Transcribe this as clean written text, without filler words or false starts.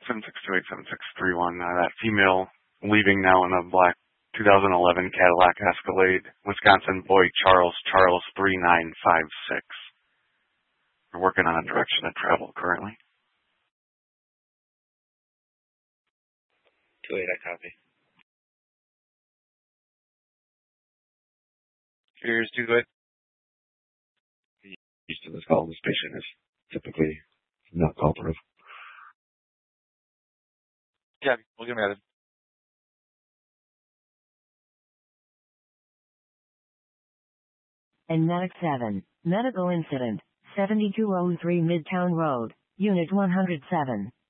762-876-31. That female leaving now in a black 2011 Cadillac Escalade. Wisconsin boy Charles 3956. We're working on a direction of travel currently. 2-8, I copy. Here's 2-8. Used to this call, this patient is typically not cooperative. Yeah, we'll get him added. NMAX 7, medical incident, 7203 Midtown Road, Unit 107.